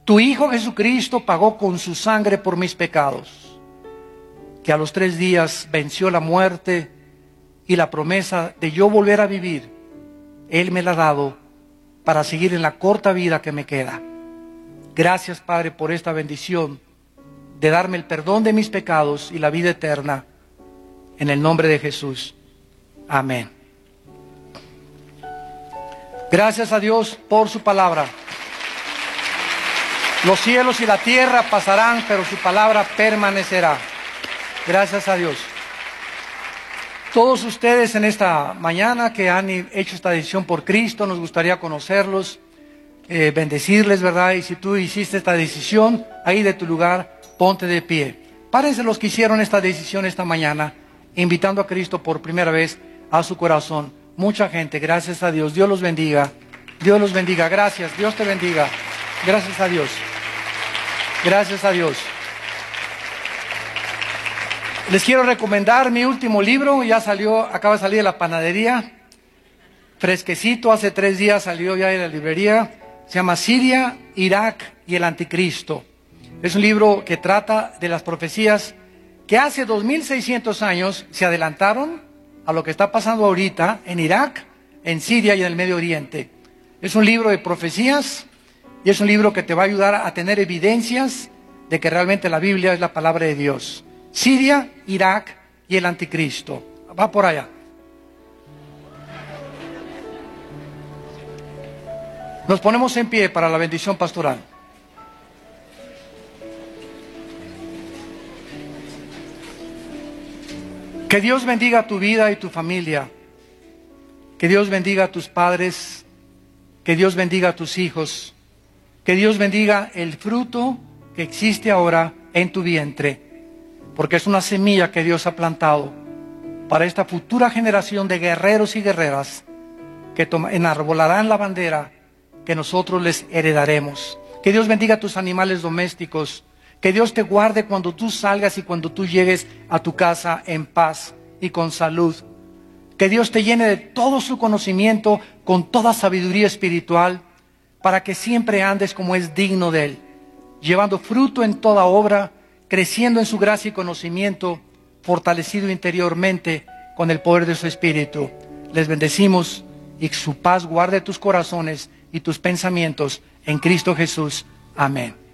Tu Hijo Jesucristo pagó con su sangre por mis pecados, que a los 3 días venció la muerte y la promesa de yo volver a vivir, Él me la ha dado para seguir en la corta vida que me queda. Gracias, Padre, por esta bendición de darme el perdón de mis pecados y la vida eterna. En el nombre de Jesús. Amén. Gracias a Dios por su palabra. Los cielos y la tierra pasarán, pero su palabra permanecerá. Gracias a Dios. Todos ustedes en esta mañana que han hecho esta decisión por Cristo, nos gustaría conocerlos, bendecirles, ¿verdad? Y si tú hiciste esta decisión, ahí de tu lugar, ponte de pie. Párense los que hicieron esta decisión esta mañana, invitando a Cristo por primera vez a su corazón. Mucha gente, gracias a Dios. Dios los bendiga. Dios los bendiga. Gracias. Dios te bendiga. Gracias a Dios. Gracias a Dios. Les quiero recomendar mi último libro. Ya salió, acaba de salir de la panadería. Fresquecito, hace 3 días salió ya de la librería. Se llama Siria, Irak y el Anticristo. Es un libro que trata de las profecías que hace 2600 años se adelantaron a lo que está pasando ahorita en Irak, en Siria y en el Medio Oriente. Es un libro de profecías y es un libro que te va a ayudar a tener evidencias de que realmente la Biblia es la palabra de Dios. Siria, Irak y el Anticristo. Va por allá. Nos ponemos en pie para la bendición pastoral. Que Dios bendiga tu vida y tu familia. Que Dios bendiga a tus padres. Que Dios bendiga a tus hijos. Que Dios bendiga el fruto que existe ahora en tu vientre. Porque es una semilla que Dios ha plantado para esta futura generación de guerreros y guerreras que enarbolarán la bandera que nosotros les heredaremos. Que Dios bendiga a tus animales domésticos. Que Dios te guarde cuando tú salgas y cuando tú llegues a tu casa en paz y con salud. Que Dios te llene de todo su conocimiento, con toda sabiduría espiritual, para que siempre andes como es digno de Él, llevando fruto en toda obra, creciendo en su gracia y conocimiento, fortalecido interiormente con el poder de su Espíritu. Les bendecimos y su paz guarde tus corazones y tus pensamientos en Cristo Jesús. Amén.